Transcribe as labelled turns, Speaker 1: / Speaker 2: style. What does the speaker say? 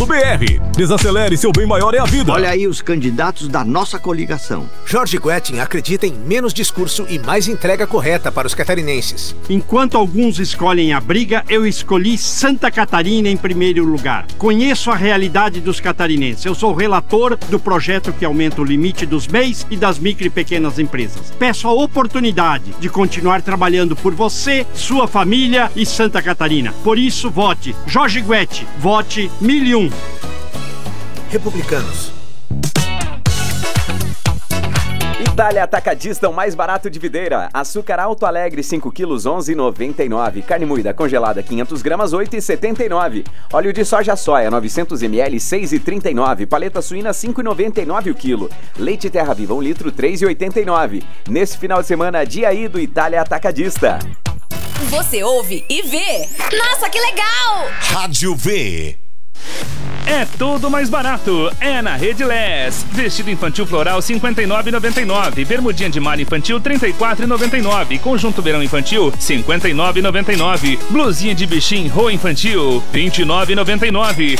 Speaker 1: Desacelere, seu bem maior é a vida.
Speaker 2: Olha aí os candidatos da nossa coligação.
Speaker 3: Jorge Guettin acredita em menos discurso e mais entrega correta para os catarinenses.
Speaker 4: Enquanto alguns escolhem a briga, eu escolhi Santa Catarina em primeiro lugar. Conheço a realidade dos catarinenses. Eu sou relator do projeto que aumenta o limite dos MEIs e das micro e pequenas empresas. Peço a oportunidade de continuar trabalhando por você, sua família e Santa Catarina. Por isso, vote Jorge Guettin. Vote 1001.
Speaker 3: Republicanos.
Speaker 5: Itália Atacadista, o mais barato de Videira. Açúcar Alto Alegre, 5 quilos, 11,99. Carne moída congelada, 500 gramas, 8,79. Óleo de soja 900 ml, 6,39. Paleta suína, 5,99 o quilo. Leite Terra Viva, 1 litro, 3,89. Nesse final de semana, dia aí do Itália Atacadista.
Speaker 6: Você ouve e vê. Nossa, que legal!
Speaker 7: Rádio V.
Speaker 8: É tudo mais barato, é na Rede Less. Vestido infantil floral R$ 59,99. Bermudinha de malha infantil R$ 34,99. Conjunto verão infantil R$ 59,99. Blusinha de bichinho rô infantil R$ 29,99.